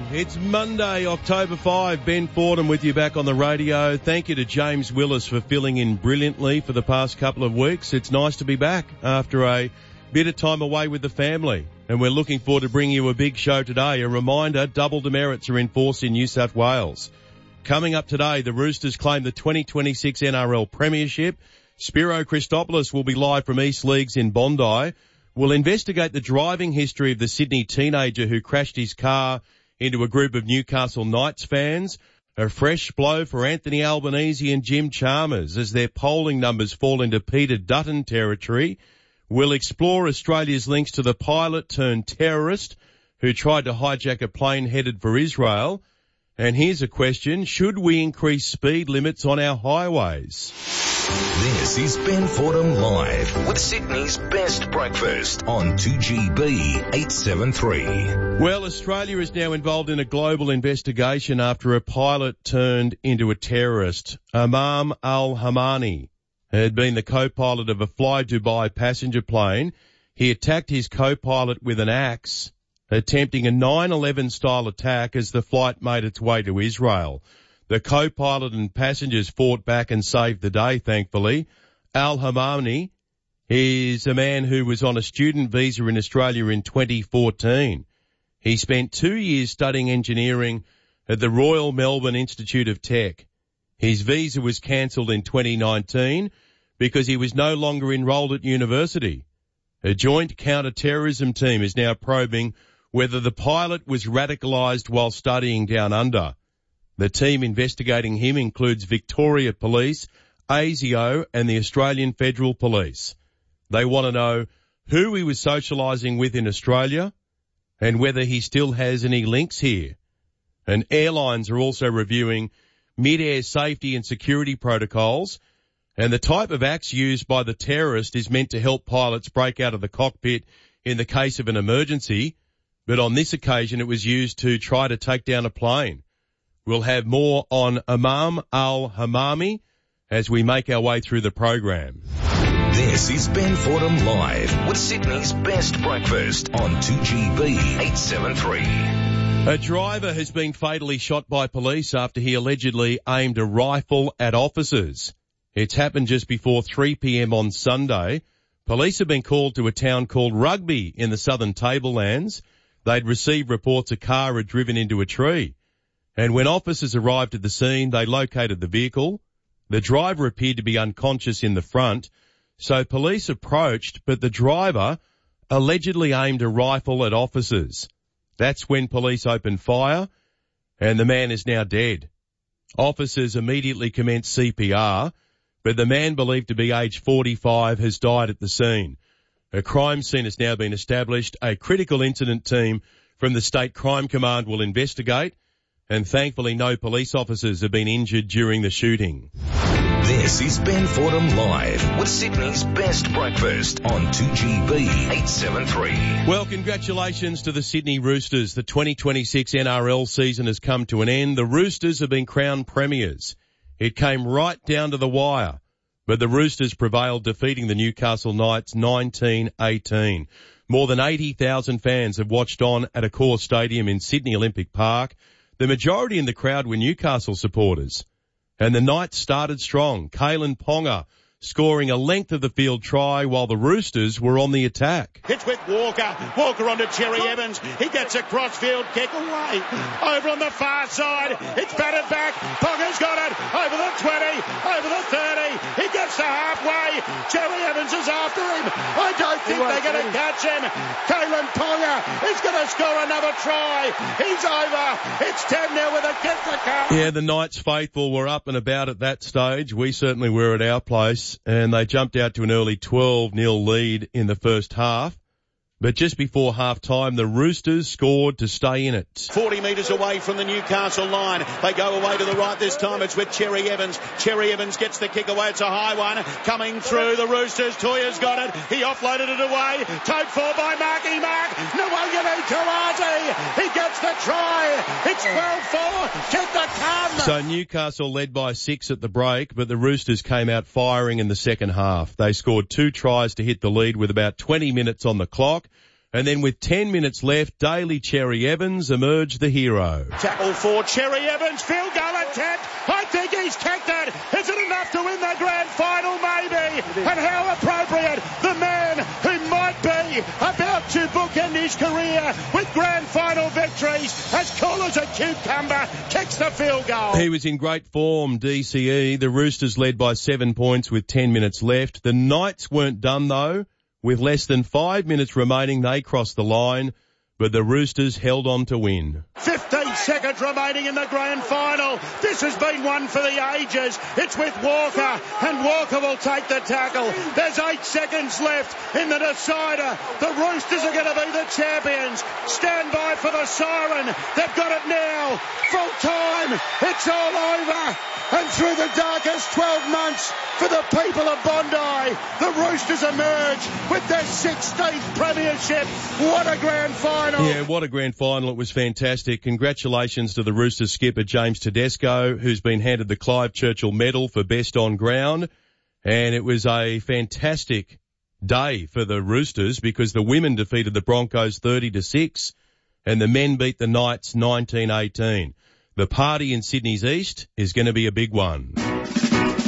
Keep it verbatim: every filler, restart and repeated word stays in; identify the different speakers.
Speaker 1: It's Monday, October fifth. Ben Fordham with you back on the radio. Thank you to James Willis for filling in brilliantly for the past couple of weeks. It's nice to be back after a bit of time away with the family. And we're looking forward to bringing you a big show today. A reminder, double demerits are in force in New South Wales. Coming up today, the Roosters claim the twenty twenty-six N R L Premiership. Spiro Christopoulos will be live from East Leagues in Bondi. We'll investigate the driving history of the Sydney teenager who crashed his car into a group of Newcastle Knights fans. A fresh blow for Anthony Albanese and Jim Chalmers as their polling numbers fall into Peter Dutton territory. We'll explore Australia's links to the pilot turned terrorist who tried to hijack a plane headed for Israel. And here's a question, should we increase speed limits on our highways?
Speaker 2: This is Ben Fordham Live with Sydney's best breakfast on two G B eight seventy-three.
Speaker 1: Well, Australia is now involved in a global investigation after a pilot turned into a terrorist. Imam Al-Hamani had been the co-pilot of a Fly Dubai passenger plane. He attacked his co-pilot with an axe, attempting a nine eleven style attack as the flight made its way to Israel. The co-pilot and passengers fought back and saved the day, thankfully. Al-Hamani is a man who was on a student visa in Australia in twenty fourteen. He spent two years studying engineering at the Royal Melbourne Institute of Tech. His visa was cancelled in twenty nineteen because he was no longer enrolled at university. A joint counter-terrorism team is now probing whether the pilot was radicalised while studying down under. The team investigating him includes Victoria Police, ASIO and the Australian Federal Police. They want to know who he was socialising with in Australia and whether he still has any links here. And airlines are also reviewing mid-air safety and security protocols, and the type of axe used by the terrorist is meant to help pilots break out of the cockpit in the case of an emergency, but on this occasion it was used to try to take down a plane. We'll have more on Imam Al-Hamani as we make our way through the program.
Speaker 2: This is Ben Fordham Live with Sydney's best breakfast on two G B eight seventy-three.
Speaker 1: A driver has been fatally shot by police after he allegedly aimed a rifle at officers. It's happened just before three p.m. on Sunday. Police have been called to a town called Rugby in the southern tablelands. They'd received reports a car had driven into a tree. And when officers arrived at the scene, they located the vehicle. The driver appeared to be unconscious in the front, so police approached, but the driver allegedly aimed a rifle at officers. That's when police opened fire, and the man is now dead. Officers immediately commenced C P R, but the man believed to be aged forty-five has died at the scene. A crime scene has now been established. A critical incident team from the State Crime Command will investigate, and thankfully no police officers have been injured during the shooting.
Speaker 2: This is Ben Fordham Live with Sydney's best breakfast on two G B eight seventy-three.
Speaker 1: Well, congratulations to the Sydney Roosters. The twenty twenty-six N R L season has come to an end. The Roosters have been crowned premiers. It came right down to the wire, but the Roosters prevailed, defeating the Newcastle Knights nineteen eighteen. More than eighty thousand fans have watched on at Accor Stadium in Sydney Olympic Park. The majority in the crowd were Newcastle supporters. And the Knights started strong. Kalen Ponga scoring a length of the field try while the Roosters were on the attack.
Speaker 3: It's with Walker. Walker onto Cherry Evans. He gets a cross-field kick away. Over on the far side. It's batted back. Ponga's got it. Over the twenty. Over the thirty. He gets to halfway. Cherry Evans is after him. I don't think they're going to catch him. Kalen Ponga is going to score another try. He's over. It's ten nil with a kick to come.
Speaker 1: Yeah, the Knights faithful were up and about at that stage. We certainly were at our place, and they jumped out to an early twelve nil lead in the first half. But just before half-time, the Roosters scored to stay in it.
Speaker 3: forty metres away from the Newcastle line. They go away to the right this time. It's with Cherry Evans. Cherry Evans gets the kick away. It's a high one. Coming through the Roosters. Toya's got it. He offloaded it away. Towed for by Marky Mark. Nwanganu Karate. He gets the try. It's twelve four. Kick the come.
Speaker 1: So Newcastle led by six at the break, but the Roosters came out firing in the second half. They scored two tries to hit the lead with about twenty minutes on the clock. And then with ten minutes left, Daly Cherry Evans emerged the hero.
Speaker 3: Tackle for Cherry Evans, field goal attempt. I think he's kicked it. Is it enough to win the grand final? Maybe. And how appropriate. The man who might be about to bookend his career with grand final victories, as cool as a cucumber, kicks the field goal.
Speaker 1: He was in great form, D C E. The Roosters led by seven points with ten minutes left. The Knights weren't done though. With less than five minutes remaining, they crossed the line, but the Roosters held on to win.
Speaker 3: fifteen seconds remaining in the grand final. This has been one for the ages. It's with Walker, and Walker will take the tackle. There's eight seconds left in the decider. The Roosters are going to be the champions. Stand by for the siren. They've got it now. Full time. It's all over. And through the darkest twelve months for the people of Bondi, the Roosters emerge with their sixteenth premiership. What a grand final.
Speaker 1: Yeah, what a grand final. It was fantastic. Congratulations to the Roosters skipper James Tedesco, who's been handed the Clive Churchill Medal for best on ground. And it was a fantastic day for the Roosters because the women defeated the Broncos thirty to six and the men beat the Knights nineteen eighteen. The party in Sydney's East is going to be a big one.